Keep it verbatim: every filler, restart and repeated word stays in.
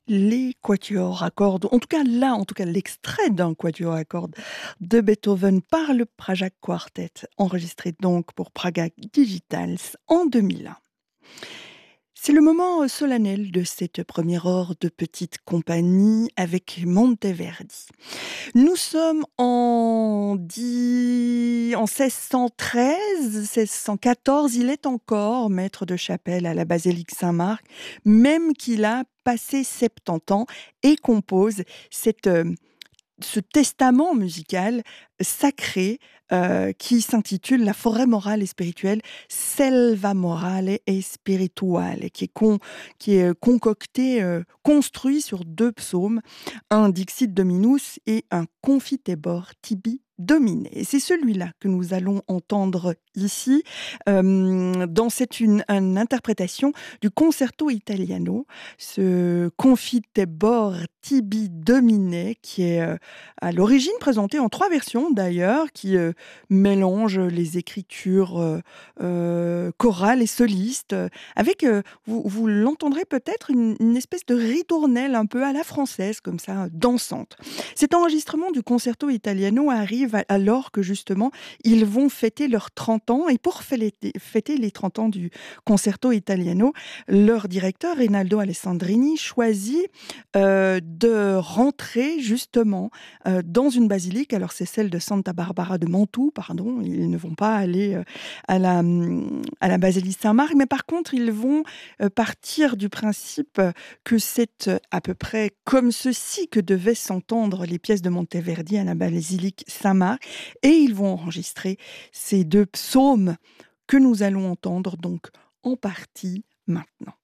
Les quatuors à cordes, en tout cas là, en tout cas l'extrait d'un quatuor à cordes de Beethoven par le Praja Quartet, enregistré donc pour Praga Digitals en deux mille un. C'est le moment solennel de cette première heure de petite compagnie avec Monteverdi. Nous sommes en, dix... en seize cent treize, seize cent quatorze, il est encore maître de chapelle à la basilique Saint-Marc, même qu'il a passé soixante-dix ans et compose cette, euh, ce testament musical sacré euh, qui s'intitule La forêt morale et spirituelle, Selva morale et spirituale, qui est, con, qui est concocté, euh, construit sur deux psaumes, un Dixit Dominus et un Confitebor Tibi Domine. Et c'est celui-là que nous allons entendre ici, euh, dans cette une, une interprétation du Concerto Italiano, ce Confitebor Tibi Domine, qui est euh, à l'origine présenté en trois versions d'ailleurs, qui euh, mélangent les écritures euh, euh, chorales et solistes, euh, avec, euh, vous, vous l'entendrez peut-être, une, une espèce de ritournelle un peu à la française, comme ça, dansante. Cet enregistrement du Concerto Italiano arrive alors que justement, ils vont fêter leurs trente ans, et pour fêter, fêter les trente ans du Concerto Italiano, leur directeur, Rinaldo Alessandrini, choisit euh, de rentrer justement euh, dans une basilique. Alors c'est celle de Santa Barbara de Mantoue, pardon, ils ne vont pas aller euh, à la, à la basilique Saint-Marc, mais par contre ils vont euh, partir du principe que c'est à peu près comme ceci que devaient s'entendre les pièces de Monteverdi à la basilique Saint-Marc, et ils vont enregistrer ces deux psaumes que nous allons entendre donc en partie maintenant.